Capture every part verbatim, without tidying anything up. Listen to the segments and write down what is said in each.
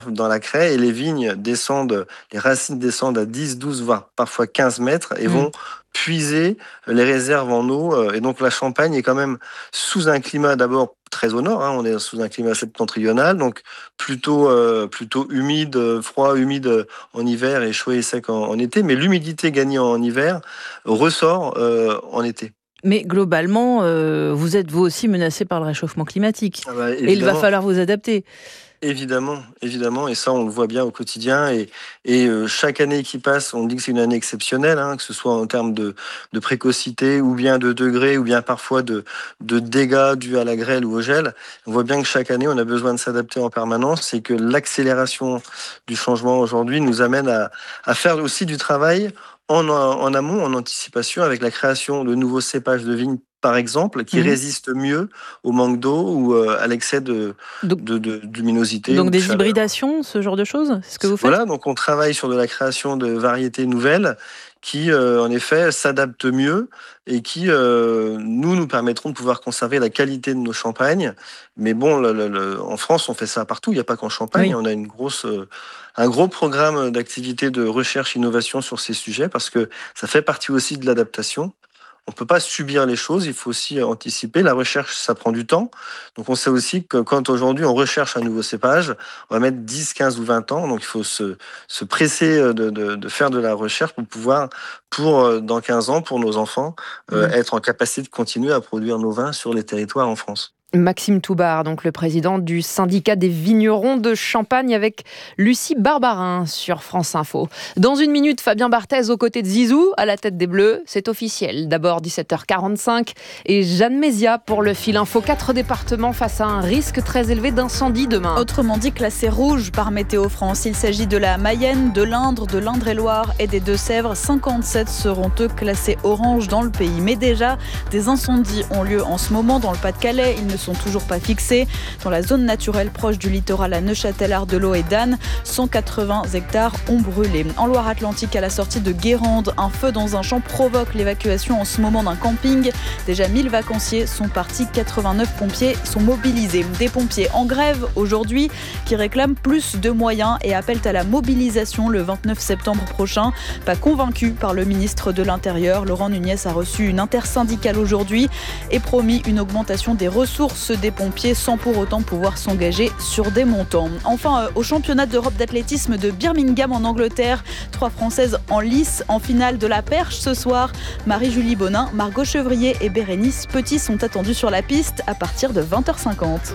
dans la craie et les vignes descendent, les racines descendent à dix, douze, voire parfois quinze mètres et Mmh. vont puiser les réserves en eau. Et donc la Champagne est quand même sous un climat d'abord très au nord, hein, on est sous un climat septentrional, donc plutôt, euh, plutôt humide, froid, humide en hiver et chaud et sec en, en été, mais l'humidité gagnée en hiver ressort euh, en été. Mais globalement, euh, vous êtes vous aussi menacé par le réchauffement climatique. Ah bah, Et il va évidemment. falloir vous adapter. Évidemment, évidemment, et ça on le voit bien au quotidien. Et, et euh, chaque année qui passe, on dit que c'est une année exceptionnelle, hein, que ce soit en termes de, de précocité, ou bien de degrés, ou bien parfois de, de dégâts dus à la grêle ou au gel. On voit bien que chaque année, on a besoin de s'adapter en permanence, et que l'accélération du changement aujourd'hui nous amène à, à faire aussi du travail en, en amont, en anticipation, avec la création de nouveaux cépages de vignes, par exemple, qui Mmh. résistent mieux au manque d'eau ou euh, à l'excès de Donc, de, de, luminosité donc ou de des chaleur. hybridations, ce genre de choses, c'est ce que vous faites? Voilà, donc on travaille sur de la création de variétés nouvelles qui, euh, en effet, s'adaptent mieux et qui, euh, nous, nous permettront de pouvoir conserver la qualité de nos champagnes. Mais bon, le, le, le, en France, on fait ça partout, il n'y a pas qu'en Champagne. Oui. On a une grosse, euh, un gros programme d'activité de recherche-innovation sur ces sujets parce que ça fait partie aussi de l'adaptation. On ne peut pas subir les choses, il faut aussi anticiper. La recherche, ça prend du temps. Donc on sait aussi que quand aujourd'hui on recherche un nouveau cépage, on va mettre dix, quinze ou vingt ans. Donc il faut se, se presser de, de, de faire de la recherche pour pouvoir, pour dans quinze ans, pour nos enfants, euh, Mmh. être en capacité de continuer à produire nos vins sur les territoires en France. Maxime Toubard, donc le président du syndicat des vignerons de Champagne, avec Lucie Barbarin sur France Info. Dans une minute, Fabien Barthez aux côtés de Zizou, à la tête des Bleus, c'est officiel. D'abord dix-sept heures quarante-cinq et Jeanne Mézia pour le fil info. Quatre départements face à un risque très élevé d'incendie demain. Autrement dit, classé rouge par Météo France. Il s'agit de la Mayenne, de l'Indre, de l'Indre-et-Loire et des Deux-Sèvres. cinquante-sept seront eux classés orange dans le pays. Mais déjà, des incendies ont lieu en ce moment dans le Pas-de-Calais. Ils ne sont toujours pas fixés. Dans la zone naturelle proche du littoral à Neuchâtel, Ardelot et Dan, cent quatre-vingts hectares ont brûlé. En Loire-Atlantique, à la sortie de Guérande, un feu dans un champ provoque l'évacuation en ce moment d'un camping. Déjà mille vacanciers sont partis, quatre-vingt-neuf pompiers sont mobilisés. Des pompiers en grève aujourd'hui qui réclament plus de moyens et appellent à la mobilisation le vingt-neuf septembre prochain. Pas convaincu par le ministre de l'Intérieur, Laurent Nunez a reçu une intersyndicale aujourd'hui et promis une augmentation des ressources des pompiers sans pour autant pouvoir s'engager sur des montants. Enfin, au championnat d'Europe d'athlétisme de Birmingham en Angleterre, trois Françaises en lice en finale de la perche ce soir. Marie-Julie Bonin, Margot Chevrier et Bérénice Petit sont attendus sur la piste à partir de vingt heures cinquante.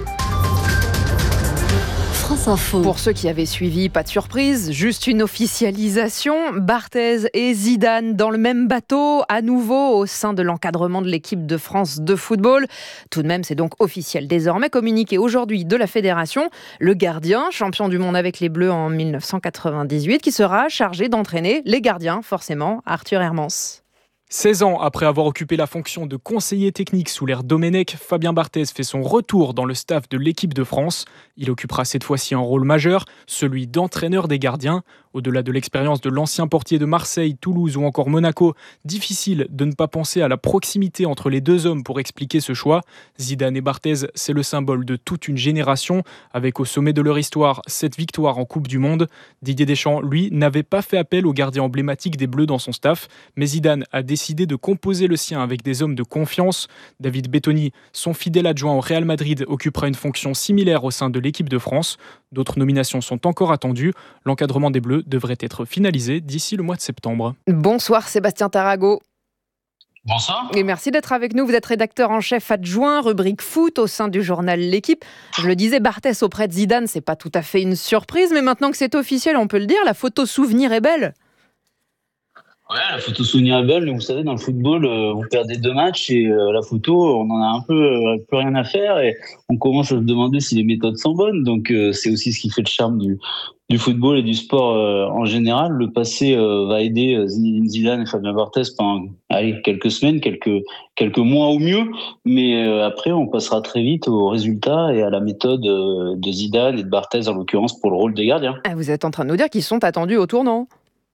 France Info. Pour ceux qui avaient suivi, pas de surprise, juste une officialisation. Barthez et Zidane dans le même bateau, à nouveau au sein de l'encadrement de l'équipe de France de football. Tout de même, c'est donc officiel désormais, communiqué aujourd'hui de la fédération. Le gardien, champion du monde avec les Bleus en dix-neuf cent quatre-vingt-dix-huit, qui sera chargé d'entraîner les gardiens, forcément, Arthur Hermans. seize ans après avoir occupé la fonction de conseiller technique sous l'ère Domenech, Fabien Barthez fait son retour dans le staff de l'équipe de France. Il occupera cette fois-ci un rôle majeur, celui d'entraîneur des gardiens. Au-delà de l'expérience de l'ancien portier de Marseille, Toulouse ou encore Monaco, difficile de ne pas penser à la proximité entre les deux hommes pour expliquer ce choix. Zidane et Barthez, c'est le symbole de toute une génération, avec au sommet de leur histoire sept victoires en Coupe du Monde. Didier Deschamps, lui, n'avait pas fait appel au gardien emblématique des Bleus dans son staff, mais Zidane a décidé de composer le sien avec des hommes de confiance. David Bettoni, son fidèle adjoint au Real Madrid, occupera une fonction similaire au sein de l'équipe de France. D'autres nominations sont encore attendues. L'encadrement des Bleus devrait être finalisé d'ici le mois de septembre. Bonsoir Sébastien Tarago. Bonsoir. Et merci d'être avec nous. Vous êtes rédacteur en chef adjoint, rubrique foot au sein du journal L'Équipe. Je le disais, Barthez auprès de Zidane, c'est pas tout à fait une surprise, mais maintenant que c'est officiel, on peut le dire, la photo souvenir est belle. Ouais, la photo souvenir est belle, mais vous savez, dans le football, euh, vous perdez deux matchs et euh, la photo, on en a un peu euh, plus rien à faire et on commence à se demander si les méthodes sont bonnes. Donc, euh, c'est aussi ce qui fait le charme du, du football et du sport euh, en général. Le passé euh, va aider euh, Zinedine Zidane et Fabien Barthez pendant allez, quelques semaines, quelques, quelques mois au mieux. Mais euh, après, on passera très vite aux résultats et à la méthode euh, de Zidane et de Barthez, en l'occurrence, pour le rôle des gardiens. Ah, vous êtes en train de nous dire qu'ils sont attendus au tournant.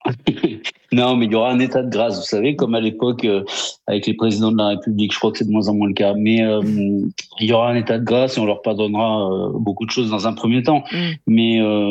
Non, mais il y aura un état de grâce, vous savez, comme à l'époque euh, avec les présidents de la République. Je crois que c'est de moins en moins le cas. Mais euh, il y aura un état de grâce et on leur pardonnera euh, beaucoup de choses dans un premier temps. Mm. Mais euh,